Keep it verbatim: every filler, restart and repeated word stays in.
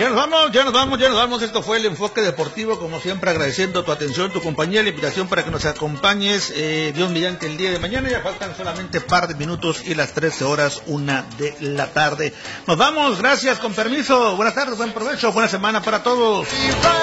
Ya nos vamos, ya nos vamos, ya nos vamos. Esto fue el Enfoque Deportivo, como siempre agradeciendo tu atención, tu compañía, la invitación para que nos acompañes, eh, Dios mediante, el día de mañana. Ya faltan solamente par de minutos y las trece horas, una de la tarde. Nos vamos, gracias, con permiso. Buenas tardes, buen provecho, buena semana para todos.